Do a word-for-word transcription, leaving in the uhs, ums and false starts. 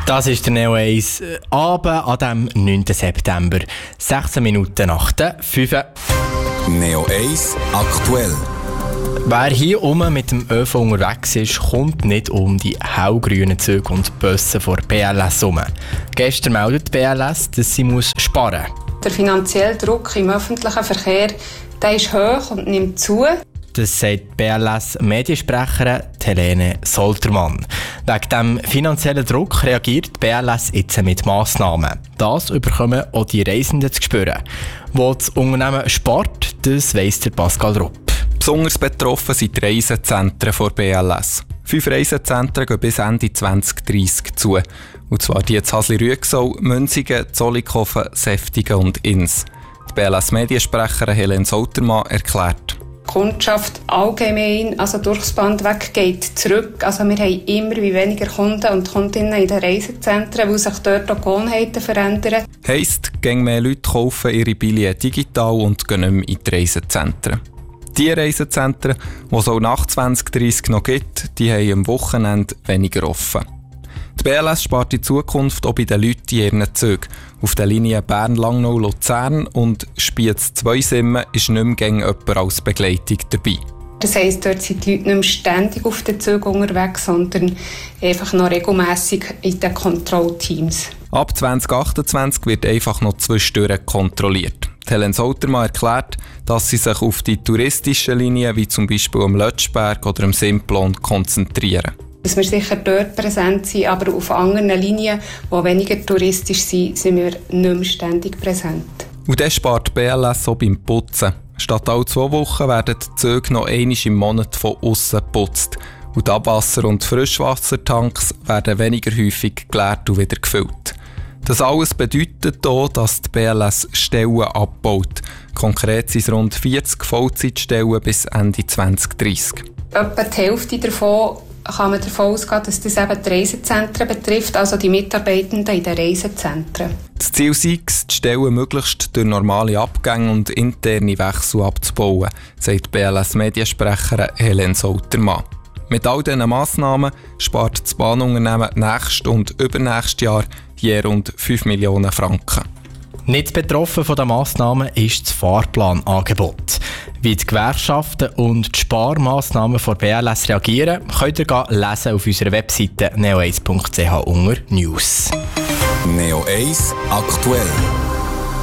Das ist der Neo eins Abend an dem neunten September. sechzehn Minuten nach der fünf. Neo eins aktuell. Wer hier oben mit dem ÖV unterwegs ist, kommt nicht um die hellgrünen Züge und Busse vor B L S herum. Gestern meldet die B L S, dass sie muss sparen muss. Der finanzielle Druck im öffentlichen Verkehr der ist hoch und nimmt zu. Das sagt B L S-Mediensprecherin Helene Soltermann. Wegen dem finanziellen Druck reagiert die B L S jetzt mit Massnahmen. Das bekommen auch die Reisenden zu spüren. Wo das Unternehmen spart, das weiss der Pascal Rupp. Besonders betroffen sind die Reisezentren der B L S. Fünf Reisezentren gehen bis Ende zwanzig dreissig zu. Und zwar die in Hasli-Rüegsau, Münzigen, Zollikofen, Seftigen und Ins. Die B L S-Mediensprecherin Helene Soltermann erklärt: Die Kundschaft allgemein, also durchs Band weg, geht zurück. Also wir haben immer wie weniger Kunden und Kundinnen in den Reisezentren, weil sich dort auch Gewohnheiten verändern. Heisst, gehen mehr Leute kaufen ihre Billette digital und gehen nicht mehr in die Reisezentren. Die Reisezentren, die es auch nach zwanzig dreissig noch gibt, die haben am Wochenende weniger offen. Die B L S spart in Zukunft auch bei den Leuten in ihren Zügen. Auf den Linien Bern-Langnau-Luzern und Spiez-Zweisimmen ist nicht mehr gäng jemand als Begleitung dabei. Das heisst, dort sind die Leute nicht mehr ständig auf den Zügen unterwegs, sondern einfach noch regelmässig in den Kontrollteams. Ab zwanzig achtundzwanzig wird einfach noch zwischendurch kontrolliert. Helene Soltermann erklärt, dass sie sich auf die touristischen Linien wie zum Beispiel am Lötschberg oder am Simplon konzentrieren. Dass wir sicher dort präsent sind, aber auf anderen Linien, die weniger touristisch sind, sind wir nicht mehr ständig präsent. Und das spart die B L S auch beim Putzen. Statt alle zwei Wochen werden die Züge noch einmal im Monat von aussen geputzt. Und die Abwasser- und Frischwassertanks werden weniger häufig geleert und wieder gefüllt. Das alles bedeutet auch, dass die B L S Stellen abbaut. Konkret sind es rund vierzig Vollzeitstellen bis Ende zwanzig dreissig. Etwa die Hälfte davon kann man davon ausgehen, dass das eben die Reisezentren betrifft, also die Mitarbeitenden in den Reisezentren. Das Ziel sei es, die Stellen möglichst durch normale Abgänge und interne Wechsel abzubauen, sagt die B L S-Mediensprecherin Helene Soltermann. Mit all diesen Massnahmen spart das Bahnunternehmen nächstes und übernächstes Jahr je rund fünf Millionen Franken. Nicht betroffen von den Massnahmen ist das Fahrplanangebot. Wie die Gewerkschaften und die Sparmassnahmen von B L S reagieren, könnt ihr lesen auf unserer Webseite neo eins punkt c h unter News. Neo eins aktuell.